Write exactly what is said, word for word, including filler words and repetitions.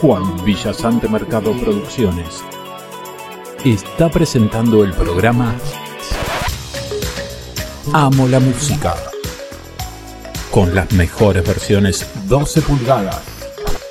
Juan Villasante Mercado Producciones está presentando el programa Amo la Música, con las mejores versiones doce pulgadas.